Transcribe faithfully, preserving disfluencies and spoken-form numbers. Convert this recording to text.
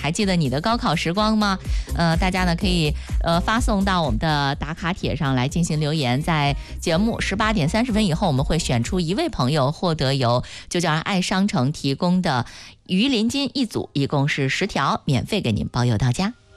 还记得你的高考时光吗？呃，大家呢可以呃发送到我们的打卡帖上来进行留言，在节目十八点三十分以后，我们会选出一位朋友获得由就叫爱商城提供的鱼鳞巾一组，一共是十条，免费给您包邮到家。